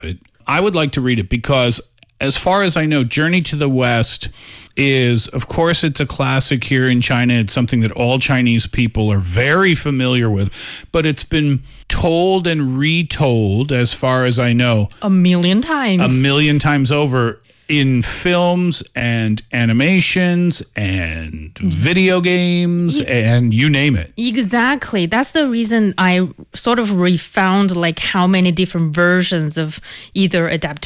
I would like to read it because, as far as I know, Journey to the West is, of course, it's a classic here in China. It's something that all Chinese people are very familiar with, but it's been told and retold, as far as I know, A million times over in films and animations and video games and you name it. Exactly. That's the reason I sort of refound like how many different versions of either adaptation